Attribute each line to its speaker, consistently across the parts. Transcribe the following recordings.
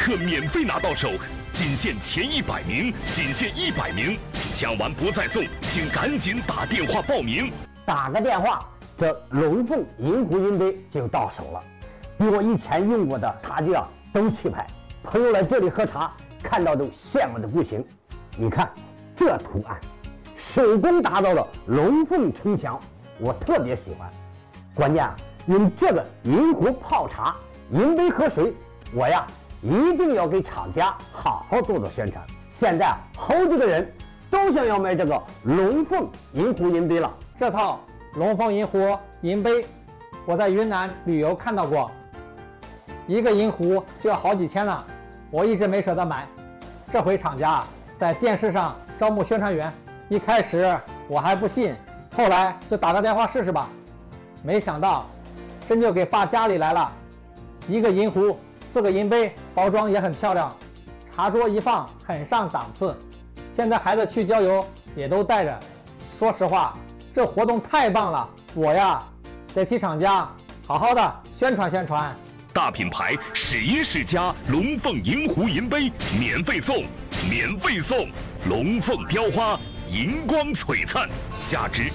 Speaker 1: 刻免费拿到手，仅限前100名，仅限100名，抢完不再送，请赶紧打电话报名。
Speaker 2: 打个电话，这龙凤银湖银杯就到手了，比我以前用过的茶具都气派。朋友来这里喝茶，看到都羡慕的不行。你看这图案，手工打造的龙凤城墙，我特别喜欢。关键用这个银壶泡茶，银杯喝水，我一定要给厂家好好做宣传。现在好几个人都想要买这个龙凤银壶银杯了。
Speaker 3: 这套龙凤银壶银杯，我在云南旅游看到过，一个银壶就要好几千呢，我一直没舍得买。这回厂家在电视上招募宣传员，一开始我还不信，后来就打个电话试试吧。没想到真就给发家里来了，一个银壶4个银杯，包装也很漂亮，茶桌一放很上档次。现在孩子去郊游也都带着。说实话，这活动太棒了，我得替厂家好好的宣传宣传。
Speaker 1: 大品牌10一世家龙凤银壶银杯免费送，免费送！龙凤雕花银光璀璨，价值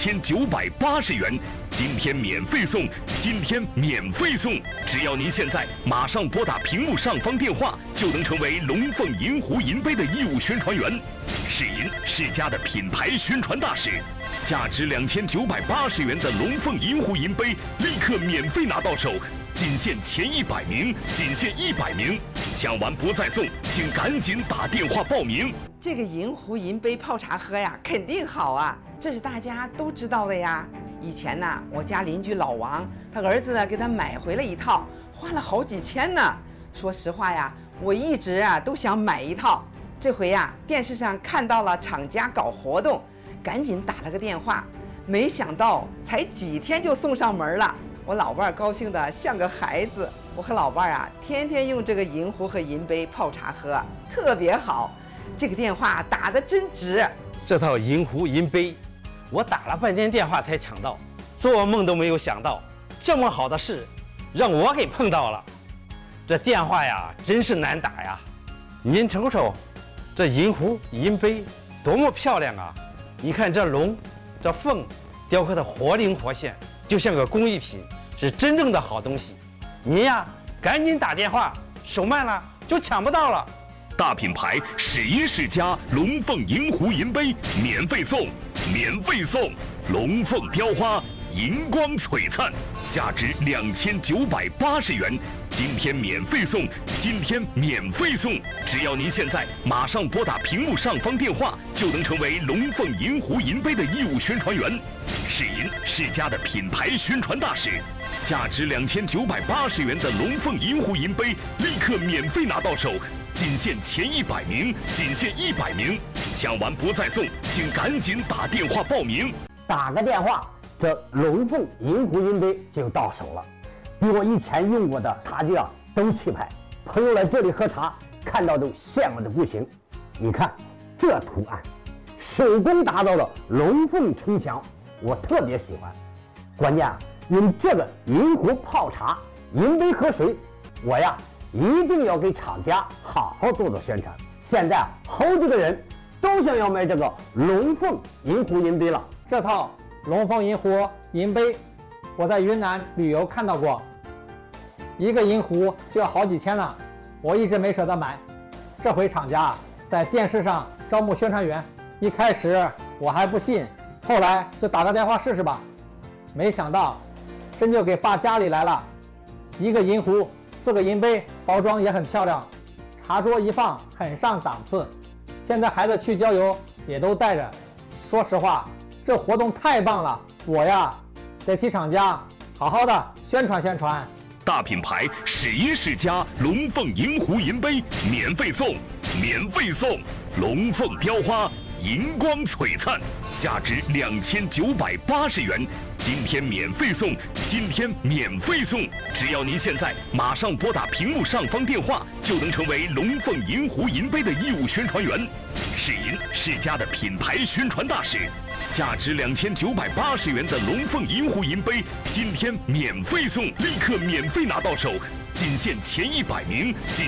Speaker 1: 2980元，今天免费送，今天免费送！只要您现在马上拨打屏幕上方电话，就能成为龙凤银壶银杯的义务宣传员。世银世家的品牌宣传大使，价值2980元的龙凤银壶银杯立刻免费拿到手，仅限前100名，仅限100名，抢完不再送，请赶紧打电话报名。
Speaker 4: 这个银壶银杯泡茶喝肯定好啊，这是大家都知道的呀。以前我家邻居老王，他儿子给他买回了一套，花了好几千呢。说实话我一直都想买一套。这回电视上看到了厂家搞活动，赶紧打了个电话，没想到才几天就送上门了。我老伴儿高兴得像个孩子，我和老伴儿天天用这个银壶和银杯泡茶喝，特别好。这个电话打得真值。
Speaker 5: 这套银壶银杯，我打了半天电话才抢到，做梦都没有想到，这么好的事让我给碰到了。这电话真是难打呀！您瞅瞅，这银壶银杯多么漂亮啊！你看这龙、这凤雕刻的活灵活现，就像个工艺品，是真正的好东西。您赶紧打电话，手慢了就抢不到了。
Speaker 1: 大品牌10一世家龙凤银壶银杯免费送，免费送！龙凤雕花银光璀璨，价值2980元，今天免费送，今天免费送！只要您现在马上拨打屏幕上方电话，就能成为龙凤银壶银杯的义务宣传员。世银世家的品牌宣传大使，价值2980元的龙凤银壶银杯立刻免费拿到手，仅限前100名，仅限100名，抢完不再送，请赶紧打电话报名。
Speaker 2: 打个电话，这龙凤银壶银杯就到手了，比我以前用过的茶具都气派。朋友来这里喝茶，看到都羡慕的不行。你看这图案，手工打造的龙凤城墙，我特别喜欢。关键用这个银壶泡茶，银杯喝水，我一定要给厂家好好做宣传。现在好几个人都想要买这个龙凤银壶银杯了。
Speaker 3: 这套龙凤银壶银杯，我在云南旅游看到过，一个银壶就要好几千呢，我一直没舍得买。这回厂家在电视上招募宣传员，一开始我还不信，后来就打个电话试试吧。没想到真就给发家里来了，一个银壶4个银杯，包装也很漂亮，茶桌一放很上档次。现在孩子去郊游也都带着。说实话，这活动太棒了，我得替厂家好好的宣传宣传。
Speaker 1: 大品牌10一世家龙凤银壶银杯免费送，免费送！龙凤雕花银光璀璨，价值2980元，今天免费送，今天免费送！只要您现在马上拨打屏幕上方电话，就能成为龙凤银壶银杯的义务宣传员。世银世家的品牌宣传大使，价值2980元的龙凤银壶银杯今天免费送，立刻免费拿到手，仅限前100名。